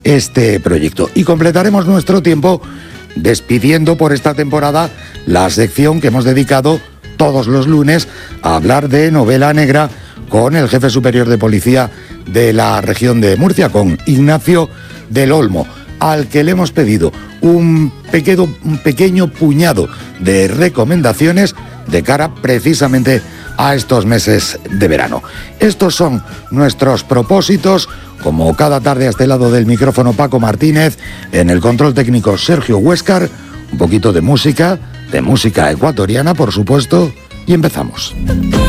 este proyecto. Y completaremos nuestro tiempo despidiendo por esta temporada la sección que hemos dedicado todos los lunes a hablar de novela negra con el jefe superior de policía de la región de Murcia, con Ignacio del Olmo, al que le hemos pedido un pequeño puñado de recomendaciones de cara precisamente a estos meses de verano. Estos son nuestros propósitos. Como cada tarde, a este lado del micrófono, Paco Martínez, en el control técnico Sergio Huéscar, un poquito de música ecuatoriana, por supuesto, y empezamos.